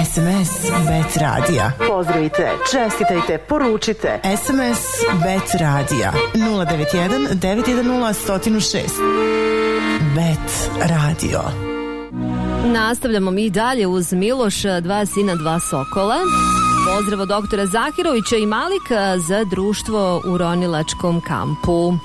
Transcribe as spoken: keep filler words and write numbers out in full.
S M S Bet Radija. Pozdravite, čestitajte, poručite. S M S Bet Radija nula devet jedan devet jedan nula jedan zero šest. Bet Radio. Nastavljamo mi dalje uz Miloš, dva sina, dva sokola. Pozdrav od doktora Zahirovića i Malika za društvo u ronilačkom kampu.